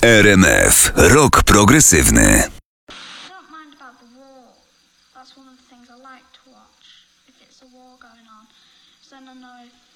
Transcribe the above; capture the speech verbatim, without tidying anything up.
R M F. Rock progresywny. I don't mind about the war. That's one of the things I like to watch. If it's a war going on, so then I know if